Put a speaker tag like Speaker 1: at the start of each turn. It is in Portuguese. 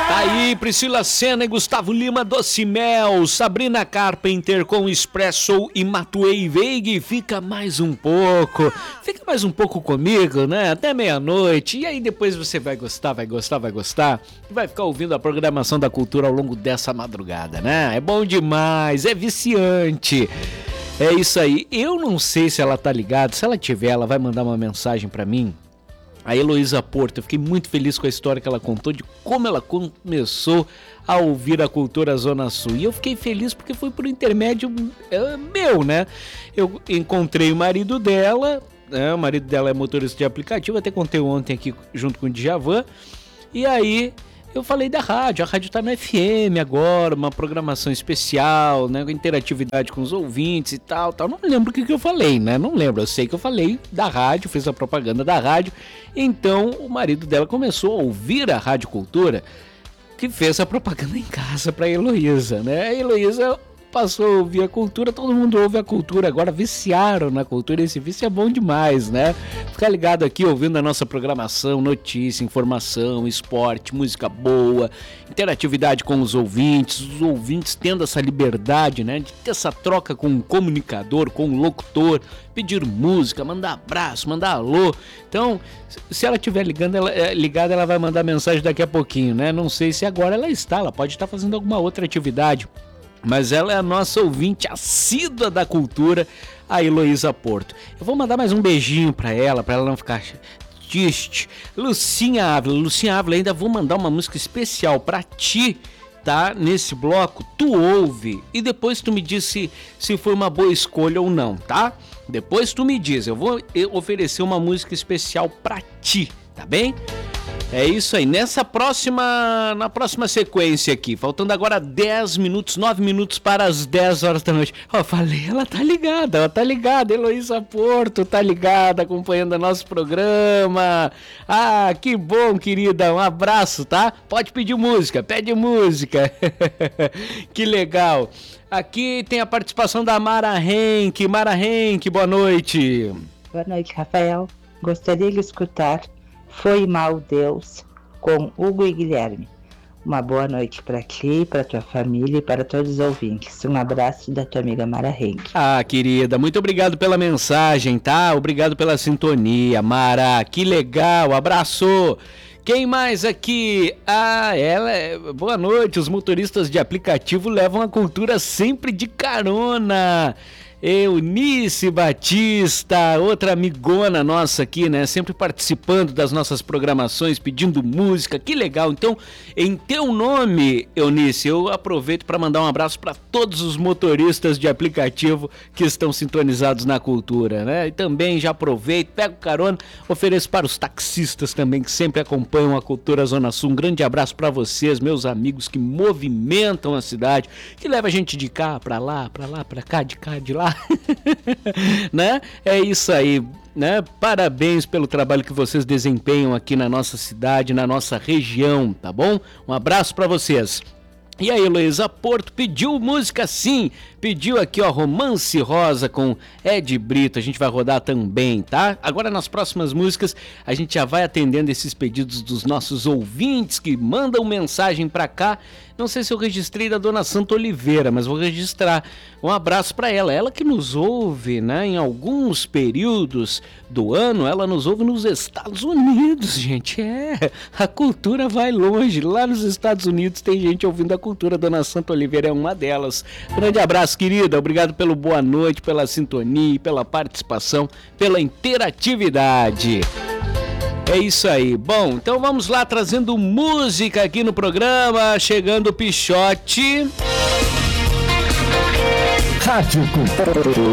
Speaker 1: Tá aí Priscila Senna e Gustavo Lima, Doce Mel, Sabrina Carpenter com Expresso e Matuei Veig. Fica mais um pouco comigo, né? Até meia-noite. E aí depois você vai gostar. E vai ficar ouvindo a programação da cultura ao longo dessa madrugada, né? É bom demais, é viciante. É isso aí. Eu não sei se ela tá ligada. Se ela tiver, ela vai mandar uma mensagem pra mim. A Heloísa Porto, eu fiquei muito feliz com a história que ela contou de como ela começou a ouvir a Cultura Zona Sul. E eu fiquei feliz porque foi por intermédio meu, né? Eu encontrei o marido dela, né? O marido dela é motorista de aplicativo, até contei ontem aqui junto com o Djavan. E aí eu falei da rádio, a rádio tá no FM agora, uma programação especial, né, com interatividade com os ouvintes e tal. Não lembro o que eu falei, né, não lembro, eu sei que eu falei da rádio, fiz a propaganda da rádio. Então o marido dela começou a ouvir a Rádio Cultura, que fez a propaganda em casa pra Heloísa, né, a Heloísa passou a ouvir a cultura, todo mundo ouve a cultura, agora viciaram na cultura, esse vício é bom demais, né? Ficar ligado aqui ouvindo a nossa programação, notícia, informação, esporte, música boa, interatividade com os ouvintes tendo essa liberdade, né? De ter essa troca com o comunicador, com o locutor, pedir música, mandar abraço, mandar alô. Então, se ela estiver ligada, ela vai mandar mensagem daqui a pouquinho, né? Não sei se agora ela pode estar fazendo alguma outra atividade. Mas ela é a nossa ouvinte assídua da cultura, a Heloísa Porto. Eu vou mandar mais um beijinho pra ela não ficar triste. Lucinha Ávila, ainda vou mandar uma música especial pra ti, tá? Nesse bloco, tu ouve e depois tu me diz se foi uma boa escolha ou não, tá? Depois tu me diz, eu vou oferecer uma música especial pra ti, tá bem? É isso aí, na próxima sequência aqui, faltando agora 10 minutos, 9 minutos para as 10 horas da noite. Ó, falei, ela tá ligada, Heloísa Porto tá ligada, acompanhando o nosso programa. Ah, que bom, querida, um abraço, tá? Pede música. Que legal. Aqui tem a participação da Mara Henke, boa noite.
Speaker 2: Boa noite, Rafael. Gostaria de escutar Foi Mal Deus, com Hugo e Guilherme. Uma boa noite para ti, para tua família e para todos os ouvintes. Um abraço da tua amiga Mara Henke.
Speaker 1: Ah, querida, muito obrigado pela mensagem, tá? Obrigado pela sintonia, Mara. Que legal, abraço. Quem mais aqui? Boa noite, os motoristas de aplicativo levam a cultura sempre de carona. Eunice Batista, outra amigona nossa aqui, né? Sempre participando das nossas programações, pedindo música, que legal. Então, em teu nome, Eunice, eu aproveito para mandar um abraço para todos os motoristas de aplicativo que estão sintonizados na cultura, né? E também já aproveito, pego carona, ofereço para os taxistas também que sempre acompanham a Cultura Zona Sul. Um grande abraço para vocês, meus amigos que movimentam a cidade, que leva a gente de cá para lá, para cá, de lá. Né? É isso aí, né? Parabéns pelo trabalho que vocês desempenham aqui na nossa cidade, na nossa região, tá bom? Um abraço para vocês. E a Heloísa Porto pediu música sim, pediu aqui ó, Romance Rosa com Ed Brito, a gente vai rodar também, tá? Agora nas próximas músicas a gente já vai atendendo esses pedidos dos nossos ouvintes que mandam mensagem pra cá. Não sei se eu registrei da Dona Santa Oliveira, mas vou registrar. Um abraço para ela que nos ouve, né? Em alguns períodos do ano, ela nos ouve nos Estados Unidos, gente. A cultura vai longe. Lá nos Estados Unidos tem gente ouvindo a cultura. Dona Santa Oliveira é uma delas. Grande abraço, querida. Obrigado pelo boa noite, pela sintonia, pela participação, pela interatividade. É isso aí. Bom, então vamos lá trazendo música aqui no programa. Chegando o Pichote.
Speaker 3: Rádio Cultura.